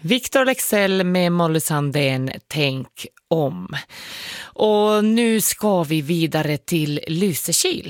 Victor Leksell med Molly Sandén, Tänk om. Och nu ska vi vidare till Lysekil.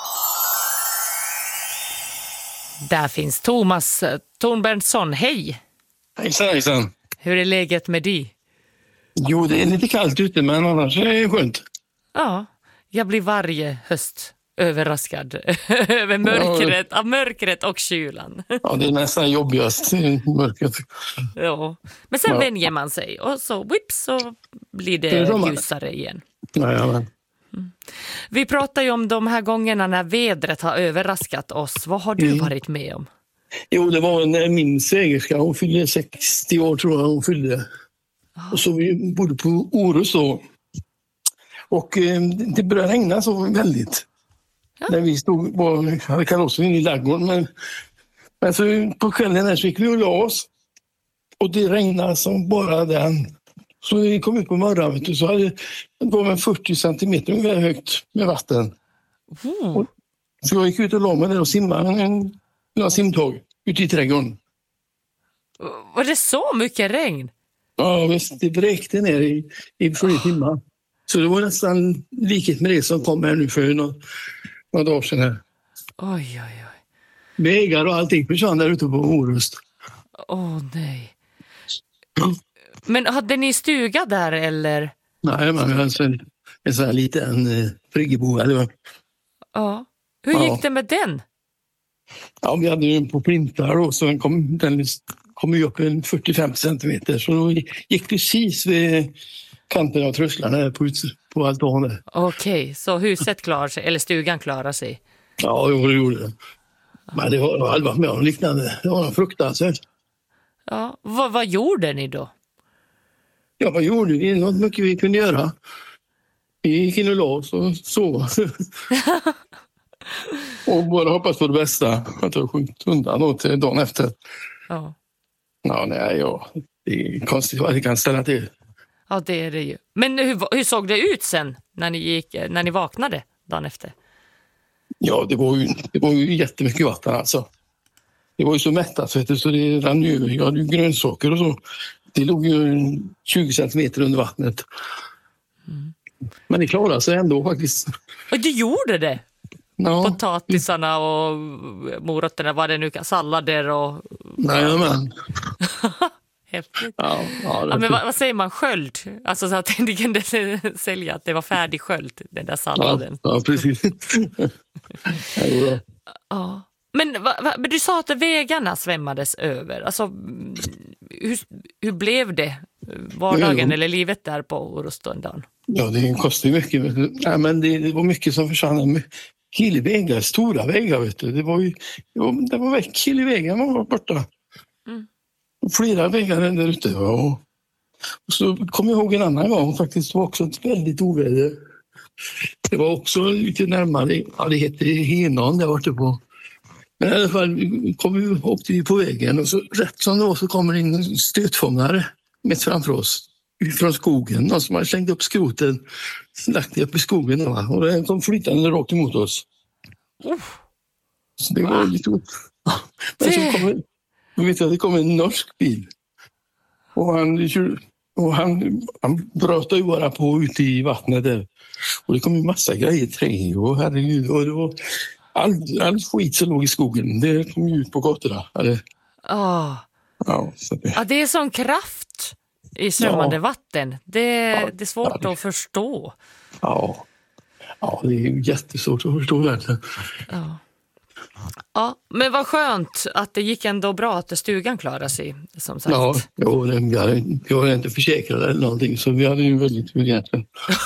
Där finns Thomas Tornbergsson. Hej! Hejsan, hejsan. Hur är läget med dig? Jo, det är lite kallt ute, men annars är det skönt. Ja, jag blir varje höst överraskad över mörkret, av mörkret och kylan. Ja, det är nästan jobbigast i mörkret. Ja, men sen vänjer man sig och så whips så blir det ljusare igen. Ja. Vi pratar ju om de här gångerna när vädret har överraskat oss. Vad har du varit med om? Jo, det var när min svägerska, hon fyllde 60 år tror jag hon fyllde. Och så vi bodde på Orust då. Och det började regna så väldigt. Ja. När vi stod på hade karossen inne i ladugården. Men så på kvällen där så gick vi och la oss. Och det regnade som bara den. Så vi kom ut på morgonen så hade det var 40 centimeter ungefär högt med vatten. Och så jag gick ut och la mig där och simmade en simtag ute i trädgården. Var det så mycket regn? Ja visst, det bräkte ner i 4 timmar. Så det var nästan likhet med det som kom här nu för några dagar sedan här. Oj. Vägar och allting försvann där ute på Orust. Nej. Men hade ni stuga där eller? Nej, man hade en sån här liten friggebo. Ja. Hur gick det med den? Ja, vi hade den på plintar och så den kom ju upp en 45 centimeter. Så då gick precis vid kanten av trösklarna på altanen. Okej, så huset klarar sig, eller stugan klarar sig? Ja, det gjorde det. Men det var aldrig med om liknande. Det var fruktansvärt. Ja, vad gjorde ni då? Ja, vad gjorde vi? Något mycket vi kunde göra. Vi gick in och la oss och sov. Och bara hoppas på det bästa. Att jag skjutit undan då till dagen efter. Ja. Det är konstigt vad det kan ställa till. Ja, det är det ju. Men hur såg det ut sen när ni vaknade dagen efter? Ja, det var ju jättemycket vatten alltså. Det var ju så mättat så det rann ju. Jag hade ju grönsaker och så. Det låg ju 20 centimeter under vattnet. Men det klarade sig ändå faktiskt. Och du gjorde det? Ja. Potatisarna och morötterna, vad det nu kan, sallader och... Nej, men... Häftigt. Ja, men vad säger man? Sköld? Alltså så att ni kunde sälja att det var färdig sköld, den där salladen. Ja precis. Ja. Men du sa att vägarna svämmades över. Alltså, hur blev det? Vardagen eller livet där på Oruståndagen? Ja, det kostar ju mycket. Nej, men det var mycket som försvann. Killevägar, stora vägar, vet du. Det var väck, Killevägar var borta. Flera vägar där ute. Och så kom jag ihåg en annan gång faktiskt. Det var också ett väldigt oväder. Det var också lite närmare. Ja, det heter Henan där borta på. Men i alla fall åkte vi på vägen och så rätt som det var så kommer en stötfångare mitt framför oss från skogen. Någon som hade slängt upp skroten, lagt upp i skogen och den kom flytande rakt emot oss. Så det var lite... Men så det kom en norsk bil och han bröt ju bara på ute i vattnet där. Och det kom ju massa grejer, trä och herregud, och det var all skit som låg i skogen, det kom ju ut på gatorna. Ja, det är sån kraft i strömmande vatten. Det är svårt att förstå. Ja, det är jättesvårt att förstå verkligen. Ja, men vad skönt att det gick ändå bra att stugan klarade sig, som sagt. Ja, jag var inte försäkrad eller någonting, så vi hade ju väldigt tur egentligen.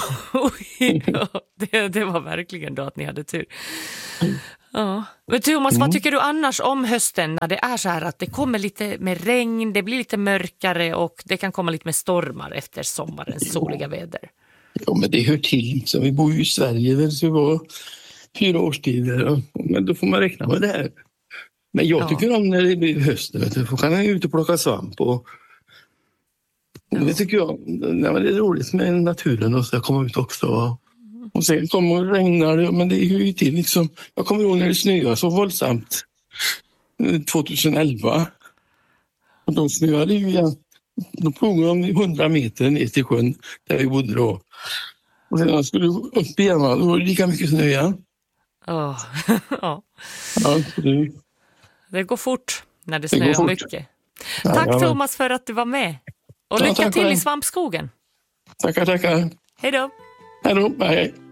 Det var verkligen då att ni hade tur. Ja. Men Thomas, vad tycker du annars om hösten när det är så här att det kommer lite med regn, det blir lite mörkare och det kan komma lite med stormar efter sommarens soliga väder? Ja, men det hör till liksom. Vi bor ju i Sverige, så det var 4 årstider, men då får man räkna med det här. Men jag tycker om när det blir hösten, då kan jag ut och plocka svamp och det tycker jag, det är roligt med naturen och så komma ut också. Och sen kommer det regna, men det är ju till liksom, jag kommer ihåg när det snöade så våldsamt 2011. Och då snöade ju Då plogade de 100 meter ner till sjön där vi bodde då. Och sen skulle upp igen, då var det lika mycket snö igen. Ja. Ja, Det går fort när det går snöar fort. mycket. Ja, Tack ja. Thomas för att du var med. Och Ja, lycka tack till själv. i svampskogen. Tackar. Hej då. Hej då. Hej.